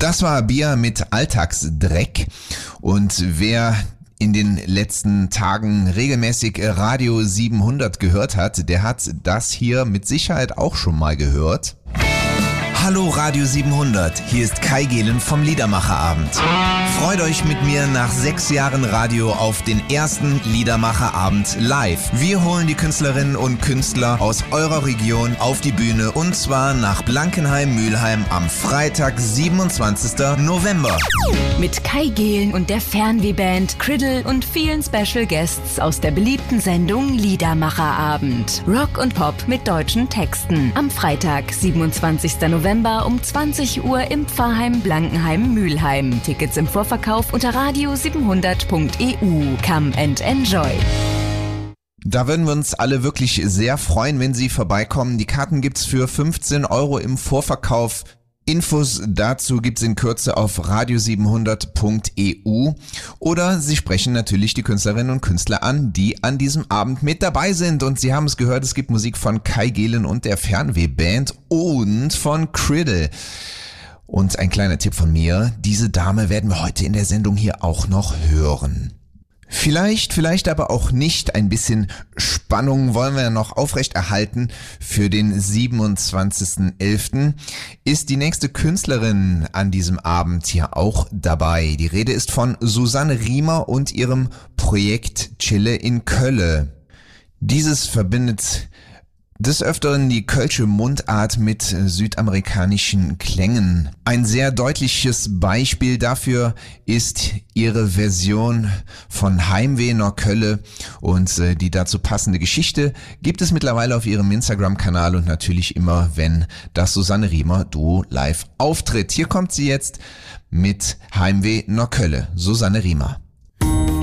Das war Bia mit Alltagsdreck. Und wer in den letzten Tagen regelmäßig Radio 700 gehört hat, der hat das hier mit Sicherheit auch schon mal gehört. Hallo Radio 700, hier ist Kai Gehlen vom Liedermacherabend. Freut euch mit mir nach 6 Jahren Radio auf den ersten Liedermacherabend live. Wir holen die Künstlerinnen und Künstler aus eurer Region auf die Bühne und zwar nach Blankenheim-Mühlheim am Freitag, 27. November. Mit Kai Gehlen und der Fernwehband, Criddle und vielen Special Guests aus der beliebten Sendung Liedermacherabend. Rock und Pop mit deutschen Texten. Am Freitag, 27. November um 20 Uhr im Pfarrheim Blankenheim-Mühlheim. Tickets im Vorverkauf unter radio700.eu. Come and enjoy. Da würden wir uns alle wirklich sehr freuen, wenn Sie vorbeikommen. Die Karten gibt's für 15 € im Vorverkauf. Infos dazu gibt's in Kürze auf radio700.eu oder Sie sprechen natürlich die Künstlerinnen und Künstler an, die an diesem Abend mit dabei sind. Und Sie haben es gehört, es gibt Musik von Kai Gehlen und der Fernwehband und von Criddle. Und ein kleiner Tipp von mir, diese Dame werden wir heute in der Sendung hier auch noch hören. Vielleicht aber auch nicht. Ein bisschen Spannung wollen wir noch aufrechterhalten. Für den 27.11. ist die nächste Künstlerin an diesem Abend hier auch dabei. Die Rede ist von Susanne Riemer und ihrem Projekt Chille in Kölle. Dieses verbindet des Öfteren die kölsche Mundart mit südamerikanischen Klängen. Ein sehr deutliches Beispiel dafür ist ihre Version von Heimweh nach Kölle und die dazu passende Geschichte gibt es mittlerweile auf ihrem Instagram-Kanal und natürlich immer, wenn das Susanne Riemer Duo live auftritt. Hier kommt sie jetzt mit Heimweh nach Kölle, Susanne Riemer.